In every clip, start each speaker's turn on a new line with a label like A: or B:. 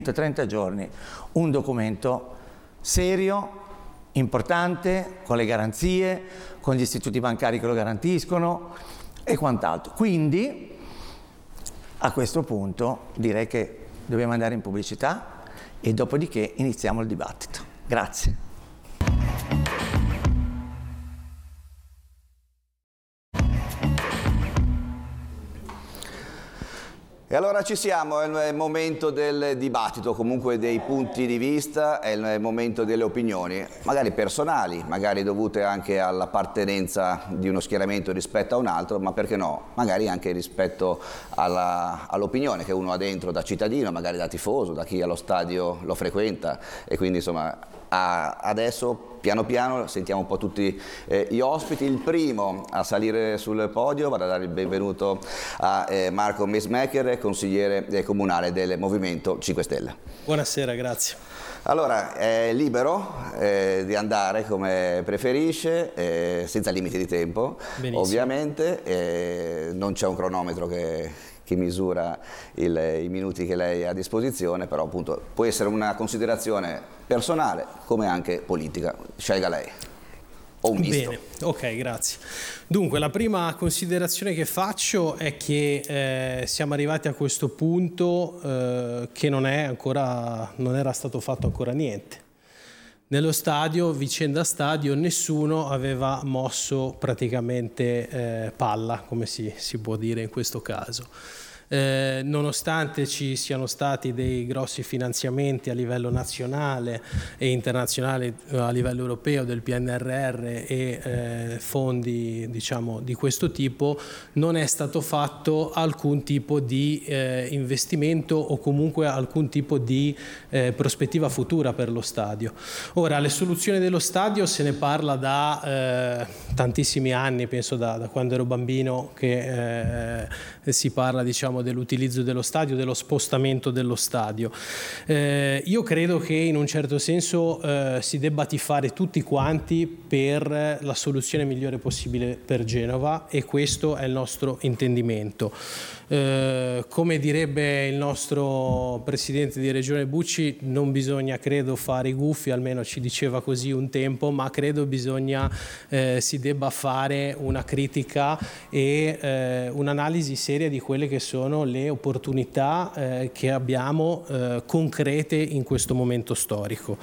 A: 30 giorni, un documento serio, importante, con le garanzie, con gli istituti bancari che lo garantiscono e quant'altro. Quindi a questo punto direi che dobbiamo andare in pubblicità e dopodiché iniziamo il dibattito. Grazie.
B: E allora ci siamo, è il momento del dibattito, comunque dei punti di vista, è il momento delle opinioni, magari personali, magari dovute anche all'appartenenza di uno schieramento rispetto a un altro, ma perché no, magari anche rispetto all'opinione che uno ha dentro da cittadino, magari da tifoso, da chi allo stadio lo frequenta, e quindi insomma adesso piano piano sentiamo un po' tutti gli ospiti. Il primo a salire sul podio vado a dare il benvenuto a Marco Meismaeker, consigliere comunale del Movimento 5 Stelle.
C: Buonasera, grazie.
B: Allora, è libero di andare come preferisce, senza limiti di tempo. Benissimo. Ovviamente, non c'è un cronometro che misura i minuti che lei ha a disposizione, però appunto può essere una considerazione personale come anche politica, scelga lei. O un misto.
C: Bene, ok, grazie. Dunque, la prima considerazione che faccio è che siamo arrivati a questo punto che non era stato fatto ancora niente. Nello stadio, vicenda stadio, nessuno aveva mosso praticamente palla, come si può dire in questo caso. Nonostante ci siano stati dei grossi finanziamenti a livello nazionale e internazionale, a livello europeo, del PNRR e fondi diciamo di questo tipo, non è stato fatto alcun tipo di investimento o comunque alcun tipo di prospettiva futura per lo stadio. Ora, le soluzioni dello stadio se ne parla da tantissimi anni, penso da quando ero bambino che si parla diciamo dell'utilizzo dello stadio, dello spostamento dello stadio. Io credo che in un certo senso si debba tifare tutti quanti per la soluzione migliore possibile per Genova, e questo è il nostro intendimento. Come direbbe il nostro presidente di regione Bucci, non bisogna credo fare i gufi, almeno ci diceva così un tempo, ma credo si debba fare una critica e un'analisi seria di quelle che sono le opportunità che abbiamo concrete in questo momento storico.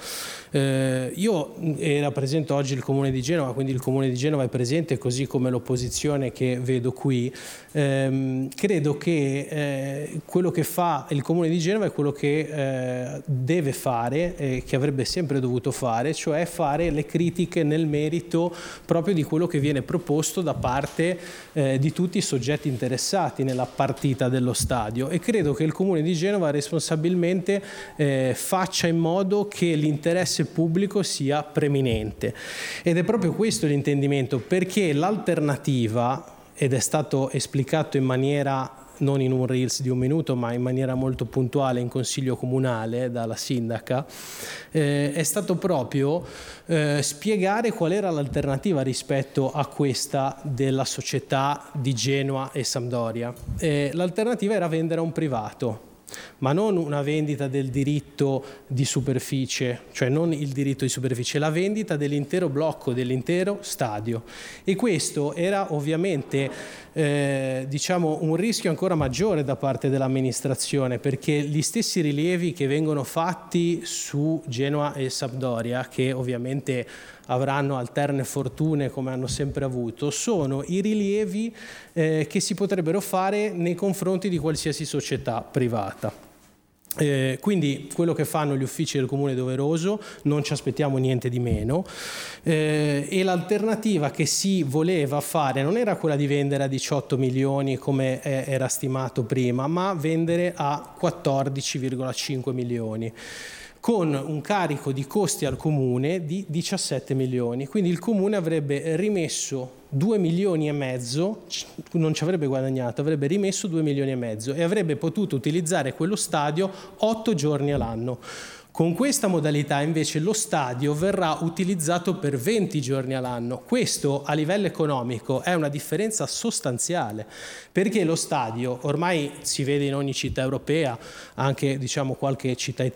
C: Io rappresento oggi il Comune di Genova, quindi il Comune di Genova è presente, così come l'opposizione che vedo qui. Credo che quello che fa il Comune di Genova è quello che deve fare, che avrebbe sempre dovuto fare, cioè fare le critiche nel merito proprio di quello che viene proposto da parte di tutti i soggetti interessati nella partita dello stadio, e credo che il Comune di Genova responsabilmente faccia in modo che l'interesse pubblico sia preminente, ed è proprio questo l'intendimento, perché l'alternativa, ed è stato esplicato in maniera non in un reels di un minuto ma in maniera molto puntuale in consiglio comunale dalla sindaca, è stato proprio spiegare qual era l'alternativa rispetto a questa della società di Genoa e Sampdoria. L'alternativa era vendere a un privato, ma non una vendita del diritto di superficie, cioè non il diritto di superficie, la vendita dell'intero blocco, dell'intero stadio. E questo era ovviamente diciamo un rischio ancora maggiore da parte dell'amministrazione, perché gli stessi rilievi che vengono fatti su Genoa e Sampdoria, che ovviamente avranno alterne fortune come hanno sempre avuto, sono i rilievi che si potrebbero fare nei confronti di qualsiasi società privata. Quindi quello che fanno gli uffici del Comune è doveroso, non ci aspettiamo niente di meno, e l'alternativa che si voleva fare non era quella di vendere a 18 milioni come era stimato prima, ma vendere a 14,5 milioni. Con un carico di costi al Comune di 17 milioni. Quindi il Comune avrebbe rimesso 2 milioni e mezzo, non ci avrebbe guadagnato, avrebbe rimesso 2 milioni e mezzo e avrebbe potuto utilizzare quello stadio 8 giorni all'anno. Con questa modalità invece lo stadio verrà utilizzato per 20 giorni all'anno. Questo a livello economico è una differenza sostanziale, perché lo stadio ormai si vede in ogni città europea, anche diciamo qualche città